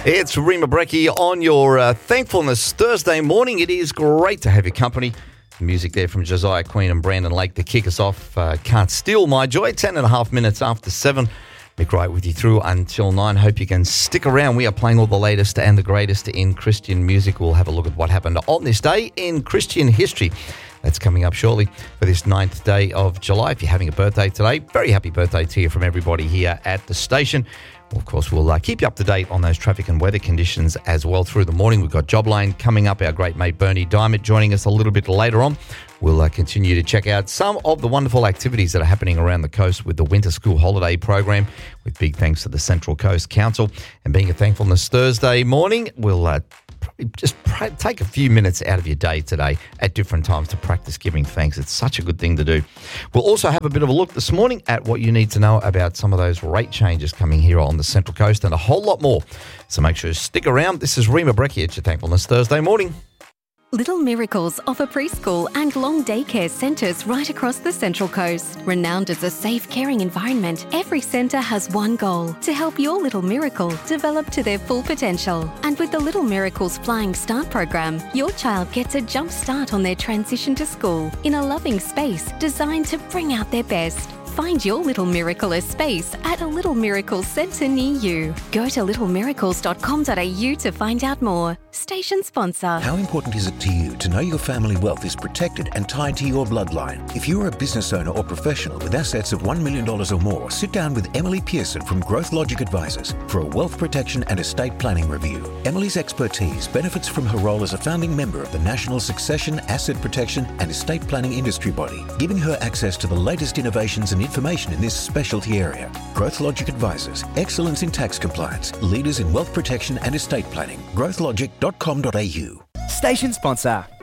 It's Rima Breckie on your Thankfulness Thursday morning. It is great to have your company. Music there from Josiah Queen and Brandon Lake to kick us off. Can't Steal My Joy, 10.5 minutes after 7. Mick Wright with you through until 9. Hope you can stick around. We are playing all the latest and the greatest in Christian music. We'll have a look at what happened on this day in Christian history. That's coming up shortly for this 9th day of July. If you're having a birthday today, very happy birthday to you from everybody here at the station. Of course, we'll keep you up to date on those traffic and weather conditions as well through the morning. We've got Job Lane coming up. Our great mate Bernie Diamond joining us a little bit later on. We'll continue to check out some of the wonderful activities that are happening around the coast with the Winter School Holiday Program, with big thanks to the Central Coast Council. And being a Thankfulness Thursday morning, we'll just take a few minutes out of your day today at different times to practice giving thanks. It's such a good thing to do. We'll also have a bit of a look this morning at what you need to know about some of those rate changes coming here on the Central Coast and a whole lot more. So make sure to stick around. This is Rima Breckie at your Thankfulness Thursday morning. Little Miracles offer preschool and long daycare centres right across the Central Coast. Renowned as a safe, caring environment, every centre has one goal: to help your little miracle develop to their full potential. And with the Little Miracles Flying Start program, your child gets a jump start on their transition to school in a loving space designed to bring out their best. Find your Little Miracle a space at a Little Miracles centre near you. Go to littlemiracles.com.au to find out more. Station sponsor. How important is it to you to know your family wealth is protected and tied to your bloodline? If you're a business owner or professional with assets of $1 million or more, sit down with Emily Pearson from Growth Logic Advisors for a wealth protection and estate planning review. Emily's expertise benefits from her role as a founding member of the National Succession, Asset Protection and Estate Planning Industry Body, giving her access to the latest innovations and information in this specialty area. Growth Logic Advisors, excellence in tax compliance, leaders in wealth protection and estate planning. growthlogic.com.au. Station sponsor.